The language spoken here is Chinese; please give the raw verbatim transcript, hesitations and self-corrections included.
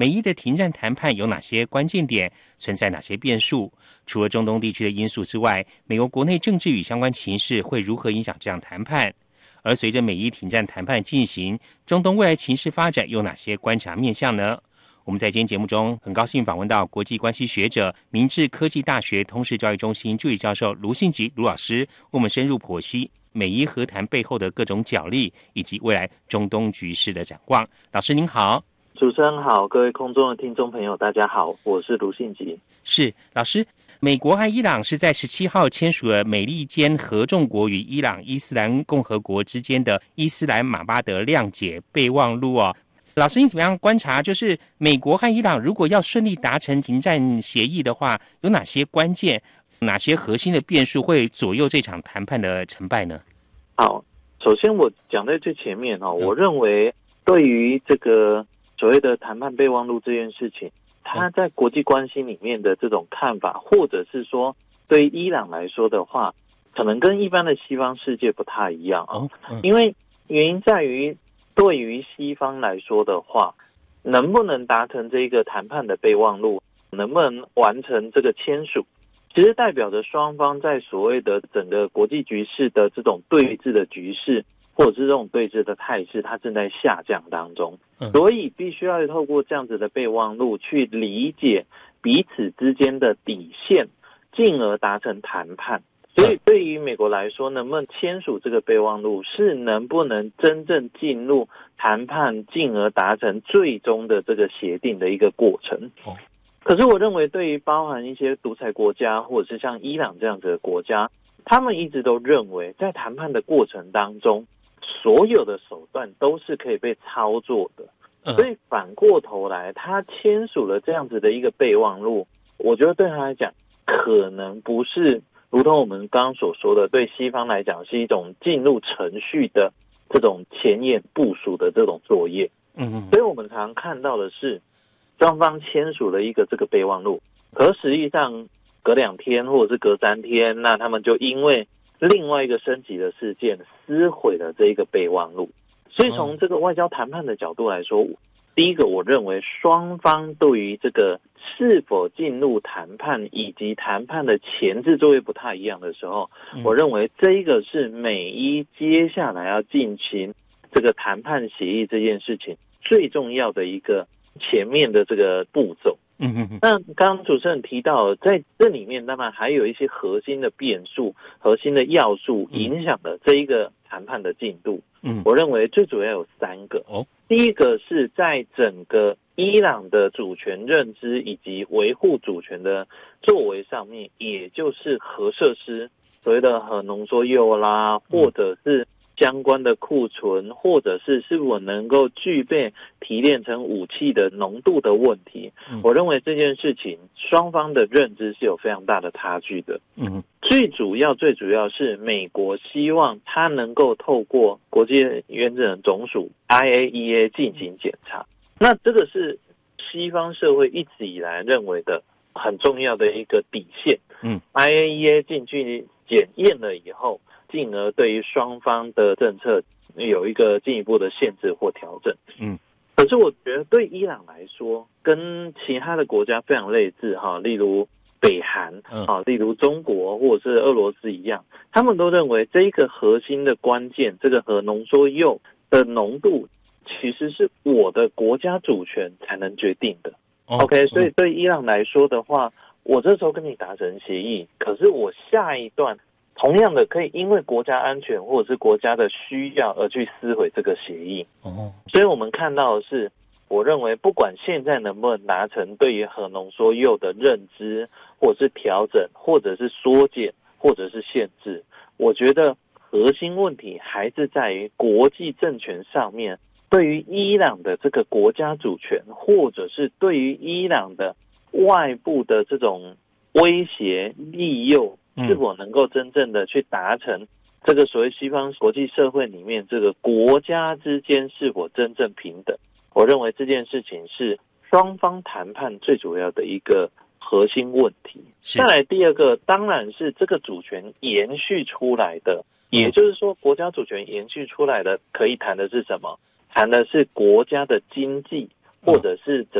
美伊的停战谈判有哪些关键点，存在哪些变数？除了中东地区的因素之外，美国国内政治与相关情势会如何影响这样谈判？而随着美伊停战谈判进行，中东未来情势发展有哪些观察面向呢？我们在今天节目中很高兴访问到国际关系学者、明治科技大学通识教育中心助理教授卢信吉卢老师，为我们深入剖析美伊和谈背后的各种角力，以及未来中东局势的展望。老师您好。 主持人好，各位空中的听众朋友大家好，我是卢信吉。 是老师，美国和伊朗是在十七号签署了美利坚合众国与伊朗伊斯兰共和国之间的伊斯兰马巴德谅解备忘录哦。老师，你怎么样观察？就是美国和伊朗如果要顺利达成停战协议的话，有哪些关键、哪些核心的变数会左右这场谈判的成败呢？ 好，首先我讲在最前面哦，我认为对于这个所谓的谈判备忘录这件事情，它在国际关系里面的这种看法，或者是说对于伊朗来说的话，可能跟一般的西方世界不太一样哦，因为原因在于，对于西方来说的话，能不能达成这个谈判的备忘录，能不能完成这个签署，其实代表着双方在所谓的整个国际局势的这种对峙的局势，或者是这种对峙的态势，它正在下降当中，所以必须要透过这样子的备忘录去理解彼此之间的底线，进而达成谈判。所以对于美国来说，能不能签署这个备忘录，是能不能真正进入谈判，进而达成最终的这个协定的一个过程。可是我认为，对于包含一些独裁国家，或者是像伊朗这样子的国家，他们一直都认为，在谈判的过程当中，所有的手段都是可以被操作的。所以反过头来，他签署了这样子的一个备忘录，我觉得对他来讲，可能不是如同我们刚刚所说的，对西方来讲是一种进入程序的这种前沿部署的这种作业。嗯，所以我们常常看到的是，双方签署了一个这个备忘录，可实际上隔两天或者是隔三天，那他们就因为另外一个升级的事件撕毁了这一个备忘录。所以从这个外交谈判的角度来说，第一个我认为双方对于这个是否进入谈判以及谈判的前置作业不太一样的时候，我认为这一个是美伊接下来要进行这个谈判协议这件事情最重要的一个前面的这个步骤。那刚刚主持人提到，在这里面当然还有一些核心的变数、核心的要素影响了这一个谈判的进度。嗯，我认为最主要有三个。哦，第一个是在整个伊朗的主权认知以及维护主权的作为上面，也就是核设施，所谓的核浓缩铀啦，或者是相关的库存，或者是是否能够具备提炼成武器的浓度的问题。嗯，我认为这件事情双方的认知是有非常大的差距的。嗯，最主要最主要是美国希望它能够透过国际原子能总署 I A E A 进行检查。那这个是西方社会一直以来认为的很重要的一个底线。嗯 ，I A E A 进去检验了以后，进而对于双方的政策有一个进一步的限制或调整。嗯，可是我觉得对伊朗来说，跟其他的国家非常类似哈，例如北韩啊，例如中国或者是俄罗斯一样，他们都认为这一个核心的关键，这个核浓缩铀的浓度，其实是我的国家主权才能决定的。OK， 所以对伊朗来说的话，我这时候跟你达成协议，可是我下一段同样的可以因为国家安全或者是国家的需要而去撕毁这个协议。哦，所以我们看到的是，我认为不管现在能不能达成对于核浓缩铀的认知，或者是调整，或者是缩减，或者是限制，我觉得核心问题还是在于国际政权上面，对于伊朗的这个国家主权，或者是对于伊朗的外部的这种威胁利诱，是否能够真正的去达成这个所谓西方国际社会里面这个国家之间是否真正平等。我认为这件事情是双方谈判最主要的一个核心问题。再来第二个，当然是这个主权延续出来的，也就是说国家主权延续出来的可以谈的是什么？谈的是国家的经济，或者是